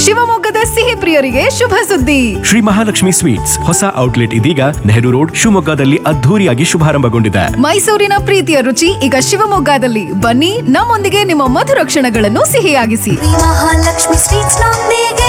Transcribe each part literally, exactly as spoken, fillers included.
ಶಿವಮೊಗ್ಗದ ಸಿಹಿ ಪ್ರಿಯರಿಗೆ ಶುಭ ಸುದ್ದಿ. ಶ್ರೀ ಮಹಾಲಕ್ಷ್ಮಿ ಸ್ವೀಟ್ಸ್ ಹೊಸ ಔಟ್ಲೆಟ್ ಇದೀಗ ನೆಹರು ರೋಡ್ ಶಿವಮೊಗ್ಗದಲ್ಲಿ ಅದ್ಧೂರಿಯಾಗಿ ಶುಭಾರಂಭಗೊಂಡಿದೆ. ಮೈಸೂರಿನ ಪ್ರೀತಿಯ ರುಚಿ ಈಗ ಶಿವಮೊಗ್ಗದಲ್ಲಿ. ಬನ್ನಿ, ನಮ್ಮೊಂದಿಗೆ ನಿಮ್ಮ ಮಧುರ ಕ್ಷಣಗಳನ್ನು ಸಿಹಿಯಾಗಿಸಿ. ಮಹಾಲಕ್ಷ್ಮಿ ಸ್ವೀಟ್ಸ್ ನೊಂದಿಗೆ.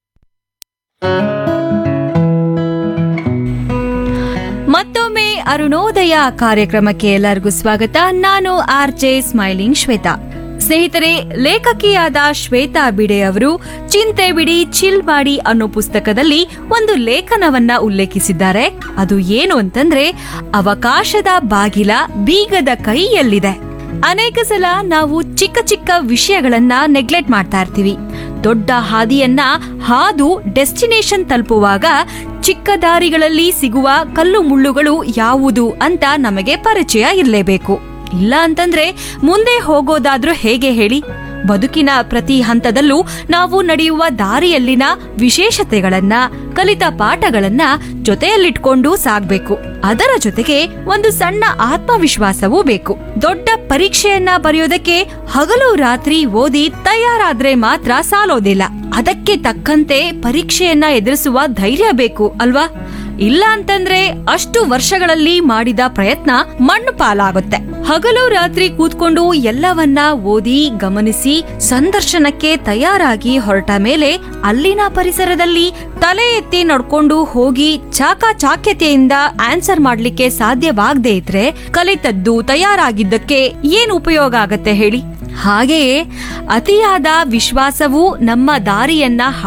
ಮತ್ತೊಮ್ಮೆ ಅರುಣೋದಯ ಕಾರ್ಯಕ್ರಮಕ್ಕೆ ಎಲ್ಲರಿಗೂ ಸ್ವಾಗತ. ನಾನು ಆರ್ ಜೆ ಸ್ಮೈಲಿಂಗ್ ಶ್ವೇತಾ. ಸ್ನೇಹಿತರೆ, ಲೇಖಕಿಯಾದ ಶ್ವೇತಾ ಬಿಡೆ ಅವರು ಚಿಂತೆ ಬಿಡಿ ಚಿಲ್ ಮಾಡಿ ಅನ್ನೋ ಪುಸ್ತಕದಲ್ಲಿ ಒಂದು ಲೇಖನವನ್ನ ಉಲ್ಲೇಖಿಸಿದ್ದಾರೆ. ಅದು ಏನು ಅಂತಂದ್ರೆ, ಅವಕಾಶದ ಬಾಗಿಲ ಬೀಗದ ಕೈಯಲ್ಲಿದೆ. ಅನೇಕ ಸಲ ನಾವು ಚಿಕ್ಕ ಚಿಕ್ಕ ವಿಷಯಗಳನ್ನ ನೆಗ್ಲೆಕ್ಟ್ ಮಾಡ್ತಾ ಇರ್ತೀವಿ. ದೊಡ್ಡ ಹಾದಿಯನ್ನ ಹಾದು ಡೆಸ್ಟಿನೇಷನ್ ತಲುಪುವಾಗ ಚಿಕ್ಕ ದಾರಿಗಳಲ್ಲಿ ಸಿಗುವ ಕಲ್ಲು ಮುಳ್ಳುಗಳು ಯಾವುದು ಅಂತ ನಮಗೆ ಪರಿಚಯ ಇರಲೇಬೇಕು. ಇಲ್ಲ ಅಂತಂದ್ರೆ ಮುಂದೆ ಹೋಗೋದಾದ್ರೂ ಹೇಗೆ ಹೇಳಿ? ಬದುಕಿನ ಪ್ರತಿ ಹಂತದಲ್ಲೂ ನಾವು ನಡೆಯುವ ದಾರಿಯಲ್ಲಿನ ವಿಶೇಷತೆಗಳನ್ನ, ಕಲಿತ ಪಾಠಗಳನ್ನ ಜೊತೆಯಲ್ಲಿಟ್ಕೊಂಡು ಸಾಗ್ಬೇಕು. ಅದರ ಜೊತೆಗೆ ಒಂದು ಸಣ್ಣ ಆತ್ಮವಿಶ್ವಾಸವೂ ಬೇಕು. ದೊಡ್ಡ ಪರೀಕ್ಷೆಯನ್ನ ಬರೆಯೋದಕ್ಕೆ ಹಗಲು ರಾತ್ರಿ ಓದಿ ತಯಾರಾದ್ರೆ ಮಾತ್ರ ಸಾಲೋದಿಲ್ಲ. ಅದಕ್ಕೆ ತಕ್ಕಂತೆ ಪರೀಕ್ಷೆಯನ್ನ ಎದುರಿಸುವ ಧೈರ್ಯ ಬೇಕು ಅಲ್ವಾ? ಇಲ್ಲ ಅಂತಂದ್ರೆ ಅಷ್ಟು ವರ್ಷಗಳಲ್ಲಿ ಮಾಡಿದ ಪ್ರಯತ್ನ ಮಣ್ಣು ಪಾಲಾಗುತ್ತೆ. ಹಗಲು ರಾತ್ರಿ ಕೂತ್ಕೊಂಡು ಎಲ್ಲವನ್ನ ಓದಿ ಗಮನಿಸಿ ಸಂದರ್ಶನಕ್ಕೆ ತಯಾರಾಗಿ ಹೊರಟ ಮೇಲೆ ಅಲ್ಲಿನ ಪರಿಸರದಲ್ಲಿ ತಲೆ ಎತ್ತಿ ನಡ್ಕೊಂಡು ಹೋಗಿ ಚಾಕಚಾಕ್ಯತೆಯಿಂದ ಆನ್ಸರ್ ಮಾಡ್ಲಿಕ್ಕೆ ಸಾಧ್ಯವಾಗದೇ ಇದ್ರೆ ಕಲಿತದ್ದು ತಯಾರಾಗಿದ್ದಕ್ಕೆ ಏನ್ ಉಪಯೋಗ ಆಗತ್ತೆ ಹೇಳಿ? ಹಾಗೆಯೇ ಅತಿಯಾದ ವಿಶ್ವಾಸವು ನಮ್ಮ ದಾರಿಯನ್ನ